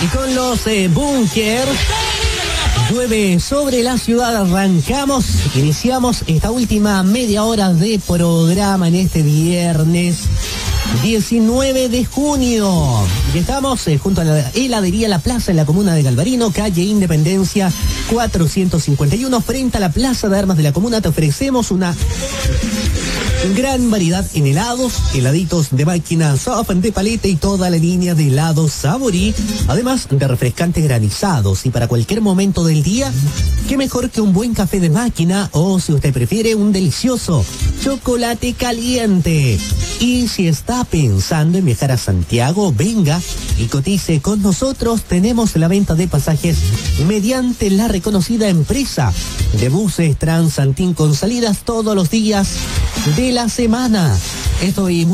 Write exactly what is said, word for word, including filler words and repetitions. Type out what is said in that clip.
Y con los eh, Búnker, llueve sobre la ciudad. Arrancamos, iniciamos esta última media hora de programa en este viernes diecinueve de junio. Y estamos eh, junto a la heladería La Plaza en la comuna de Galvarino, calle Independencia cuatrocientos cincuenta y uno, frente a la Plaza de Armas de la comuna. Te ofrecemos una gran variedad en helados, heladitos de máquina, soft, de paleta y toda la línea de helados Saborí, además de refrescantes granizados. Y para cualquier momento del día, qué mejor que un buen café de máquina, o si usted prefiere, un delicioso chocolate caliente. Y si está pensando en viajar a Santiago, venga y cotice con nosotros. Tenemos la venta de pasajes mediante la reconocida empresa de buses Transantín, con salidas todos los días de la semana. Estoy